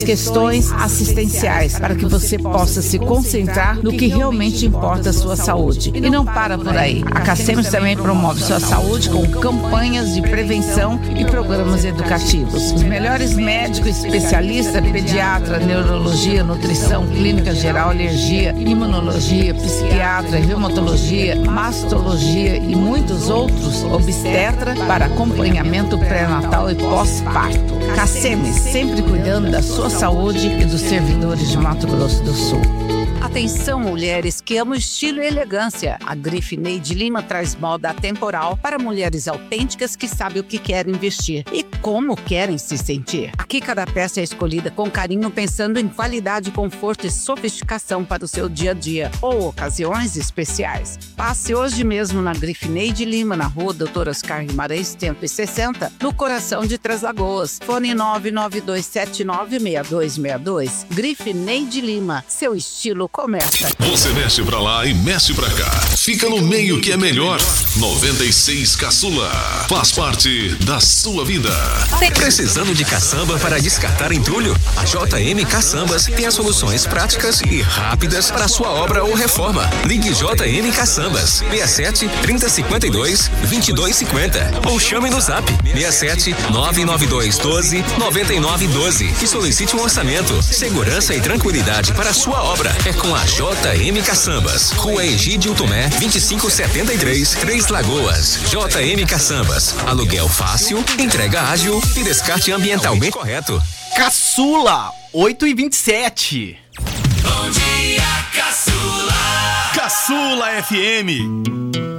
questões assistenciais para que você possa se concentrar no que realmente importa a sua saúde. E não para por aí. A Cacemes também promove sua saúde com campanhas de prevenção e programas educativos. Os melhores médicos especialistas, pediatra, neurologia, nutrição, clínica geral, alergia, imunologia, psiquiatra, reumatologia, mastologia e muitos outros, obstetra, para acompanhamento pré-natal e pós-parto. Cacemes, sempre cuidando da sua saúde e dos servidores de Mato Grosso do Sul. Atenção, mulheres que amam estilo e elegância. A Grife Neide Lima traz moda atemporal para mulheres autênticas que sabem o que querem vestir e como querem se sentir. Aqui cada peça é escolhida com carinho pensando em qualidade, conforto e sofisticação para o seu dia a dia ou ocasiões especiais. Passe hoje mesmo na Grife Neide Lima, na rua Dr. Oscar Guimarães 160, no coração de Três Lagoas. Fone 992796262. Grife Neide Lima, seu estilo começa. Você mexe pra lá e mexe pra cá. Fica no meio que é melhor. 96 Caçula. Faz parte da sua vida. Precisando de caçamba para descartar entulho? A JM Caçambas tem as soluções práticas e rápidas para sua obra ou reforma. Ligue JM Caçambas 67 3052 2250 ou chame no Zap 67 992 12 9912 e solicite um orçamento. Segurança e tranquilidade para sua obra é com a JM Caçambas, Rua Egídio Tomé, 2573, Três Lagoas. JM Caçambas, aluguel fácil, entrega ágil e descarte ambientalmente correto. Caçula, 8h27. Bom dia, Caçula. Caçula FM.